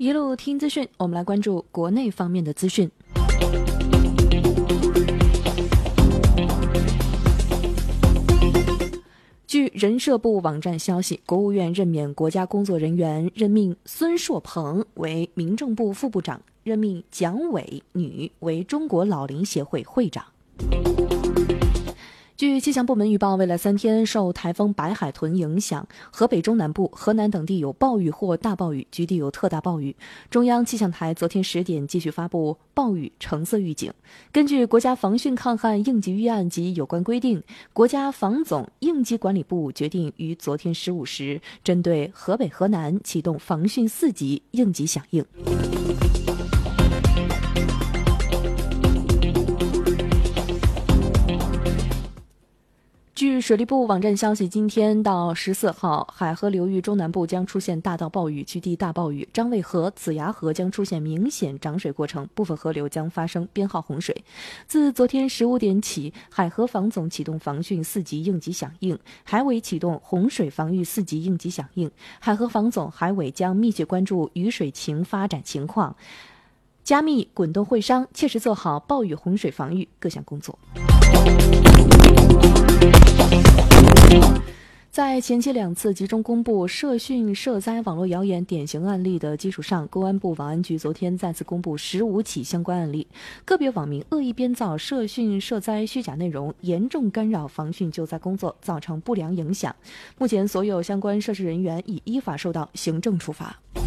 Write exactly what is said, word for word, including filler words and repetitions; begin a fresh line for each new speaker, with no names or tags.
一路听资讯，我们来关注国内方面的资讯。据人社部网站消息，国务院任免国家工作人员，任命孙硕鹏为民政部副部长，任命蒋伟女为中国老龄协会会长。据气象部门预报，未来三天受台风白海豚影响，河北中南部、河南等地有暴雨或大暴雨，局地有特大暴雨。中央气象台昨天十点继续发布暴雨橙色预警。根据国家防汛抗旱应急预案及有关规定，国家防总应急管理部决定于昨天十五时，针对河北、河南启动防汛四级应急响应。据水利部网站消息，今天到十四号，海河流域中南部将出现大到暴雨、局地大暴雨，张卫河、子牙河将出现明显涨水过程，部分河流将发生编号洪水。自昨天十五点起，海河防总启动防汛四级应急响应，海委启动洪水防御四级应急响应。海河防总、海委将密切关注雨水情发展情况，加密滚动会商，切实做好暴雨洪水防御各项工作。在前期两次集中公布涉汛涉灾网络谣言典型案例的基础上，公安部网安局昨天再次公布十五起相关案例，个别网民恶意编造涉汛涉灾虚假内容，严重干扰防汛救灾工作，造成不良影响。目前所有相关涉事人员已依法受到行政处罚。